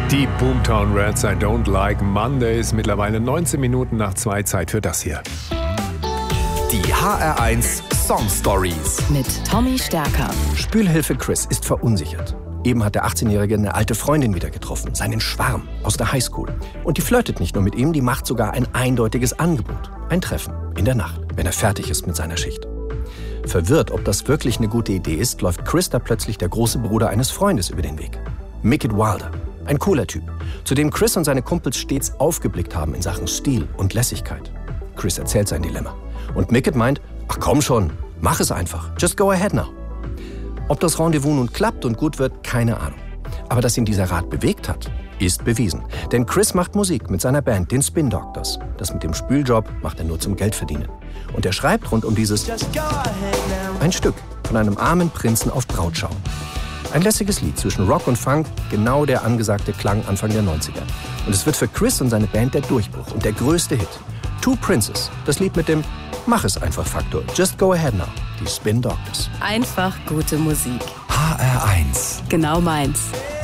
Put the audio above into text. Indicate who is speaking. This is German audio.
Speaker 1: Die Boomtown Rats, I Don't Like Mondays. Mittlerweile 19 Minuten nach 2, Zeit für das hier.
Speaker 2: Die HR1 Song Stories.
Speaker 3: Mit Tommy Stärker.
Speaker 4: Spülhilfe Chris ist verunsichert. Eben hat der 18-Jährige eine alte Freundin wieder getroffen, seinen Schwarm aus der Highschool. Und die flirtet nicht nur mit ihm, die macht sogar ein eindeutiges Angebot. Ein Treffen in der Nacht, wenn er fertig ist mit seiner Schicht. Verwirrt, ob das wirklich eine gute Idee ist, läuft Chris da plötzlich der große Bruder eines Freundes über den Weg. Mickett Wilder. Ein cooler Typ, zu dem Chris und seine Kumpels stets aufgeblickt haben in Sachen Stil und Lässigkeit. Chris erzählt sein Dilemma. Und Mickett meint, ach komm schon, mach es einfach. Just go ahead now. Ob das Rendezvous nun klappt und gut wird, keine Ahnung. Aber dass ihn dieser Rat bewegt hat, ist bewiesen. Denn Chris macht Musik mit seiner Band, den Spin Doctors. Das mit dem Spüljob macht er nur zum Geldverdienen. Und er schreibt rund um dieses ein Stück von einem armen Prinzen auf Brautschau. Ein lässiges Lied zwischen Rock und Funk, genau der angesagte Klang Anfang der 90er. Und es wird für Chris und seine Band der Durchbruch und der größte Hit. Two Princes, das Lied mit dem Mach es einfach Faktor. Just go ahead now, die Spin Doctors.
Speaker 3: Einfach gute Musik.
Speaker 2: HR1.
Speaker 3: Genau meins.